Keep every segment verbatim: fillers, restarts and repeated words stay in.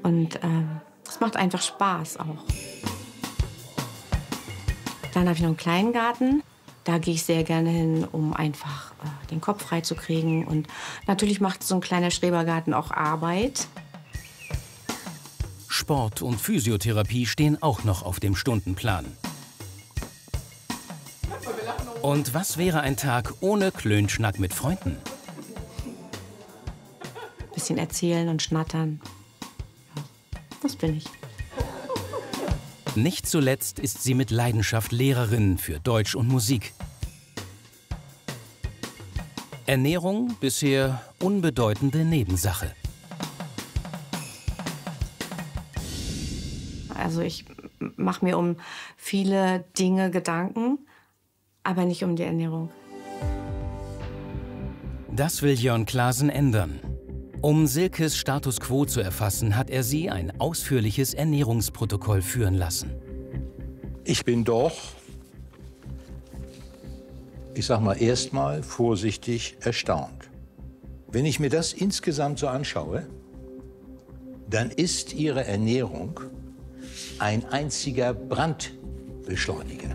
Und ähm, das macht einfach Spaß auch. Dann habe ich noch einen kleinen Garten. Da gehe ich sehr gerne hin, um einfach äh, den Kopf frei zu kriegen. Und natürlich macht so ein kleiner Schrebergarten auch Arbeit. Sport und Physiotherapie stehen auch noch auf dem Stundenplan. Und was wäre ein Tag ohne Klönschnack mit Freunden? Bisschen erzählen und schnattern. Ja, das bin ich. Nicht zuletzt ist sie mit Leidenschaft Lehrerin für Deutsch und Musik. Ernährung bisher unbedeutende Nebensache. Also ich mache mir um viele Dinge Gedanken, aber nicht um die Ernährung. Das will Jörn Klaasen ändern. Um Silkes Status quo zu erfassen, hat er sie ein ausführliches Ernährungsprotokoll führen lassen. Ich bin doch, ich sag mal erstmal vorsichtig erstaunt. Wenn ich mir das insgesamt so anschaue, dann ist Ihre Ernährung ein einziger Brandbeschleuniger.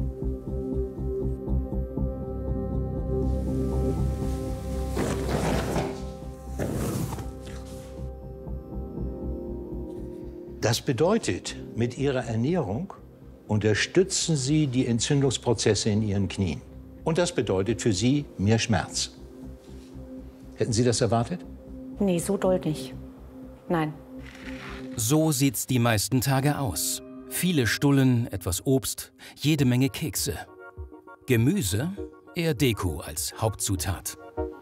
Das bedeutet, mit Ihrer Ernährung unterstützen Sie die Entzündungsprozesse in Ihren Knien. Und das bedeutet für Sie mehr Schmerz. Hätten Sie das erwartet? Nee, so doll nicht. Nein. So sieht's die meisten Tage aus. Viele Stullen, etwas Obst, jede Menge Kekse. Gemüse eher Deko als Hauptzutat.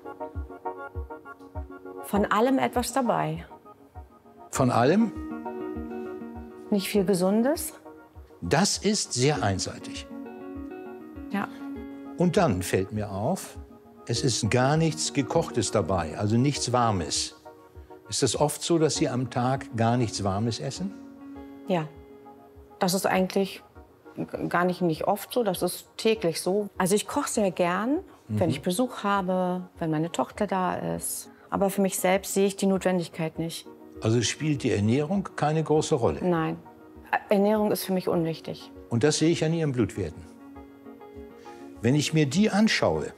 Von allem etwas dabei. Von allem? Nicht viel Gesundes. Das ist sehr einseitig. Ja. Und dann fällt mir auf, es ist gar nichts Gekochtes dabei, also nichts Warmes. Ist das oft so, dass Sie am Tag gar nichts Warmes essen? Ja. Das ist eigentlich gar nicht, nicht oft so, das ist täglich so. Also ich koche sehr gern, mhm. wenn ich Besuch habe, wenn meine Tochter da ist. Aber für mich selbst sehe ich die Notwendigkeit nicht. Also spielt die Ernährung keine große Rolle? Nein. Ernährung ist für mich unwichtig. Und das sehe ich an Ihren Blutwerten. Wenn ich mir die anschaue,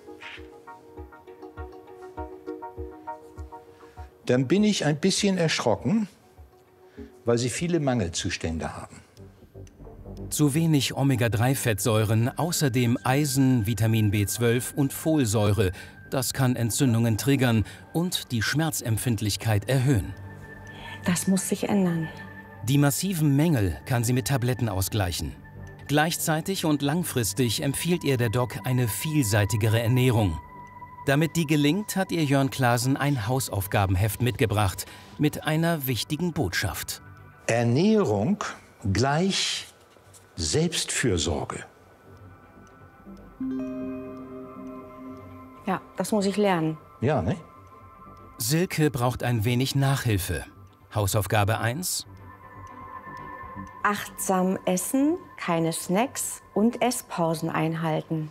dann bin ich ein bisschen erschrocken, weil Sie viele Mangelzustände haben. Zu wenig Omega drei Fettsäuren, außerdem Eisen, Vitamin B zwölf und Folsäure. Das kann Entzündungen triggern und die Schmerzempfindlichkeit erhöhen. Das muss sich ändern. Die massiven Mängel kann sie mit Tabletten ausgleichen. Gleichzeitig und langfristig empfiehlt ihr der Doc eine vielseitigere Ernährung. Damit die gelingt, hat ihr Jörn Klaasen ein Hausaufgabenheft mitgebracht mit einer wichtigen Botschaft. Ernährung gleich Selbstfürsorge. Ja, das muss ich lernen. Ja, ne? Silke braucht ein wenig Nachhilfe. Hausaufgabe eins. Achtsam essen, keine Snacks und Esspausen einhalten.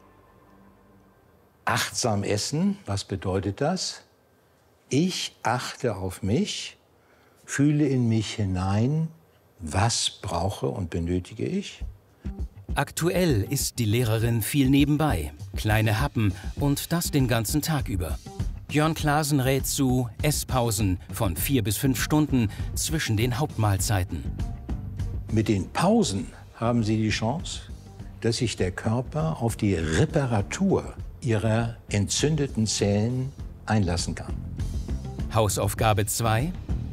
Achtsam essen, was bedeutet das? Ich achte auf mich, fühle in mich hinein, was brauche und benötige ich. Aktuell isst die Lehrerin viel nebenbei, kleine Happen und das den ganzen Tag über. Jörn Klaasen rät zu Esspausen von vier bis fünf Stunden zwischen den Hauptmahlzeiten. Mit den Pausen haben Sie die Chance, dass sich der Körper auf die Reparatur Ihrer entzündeten Zellen einlassen kann. Hausaufgabe zwei.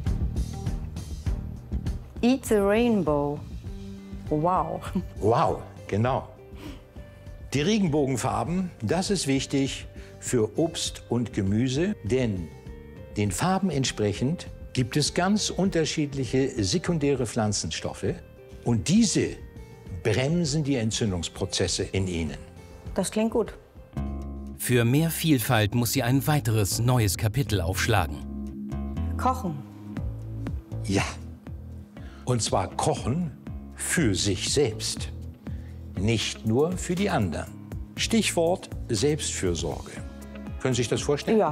Eat the rainbow. Wow. Wow, genau. Die Regenbogenfarben, das ist wichtig für Obst und Gemüse, denn den Farben entsprechend gibt es ganz unterschiedliche sekundäre Pflanzenstoffe und diese bremsen die Entzündungsprozesse in ihnen. Das klingt gut. Für mehr Vielfalt muss sie ein weiteres neues Kapitel aufschlagen. Kochen. Ja, und zwar kochen für sich selbst, nicht nur für die anderen. Stichwort Selbstfürsorge. Können Sie sich das vorstellen? Ja.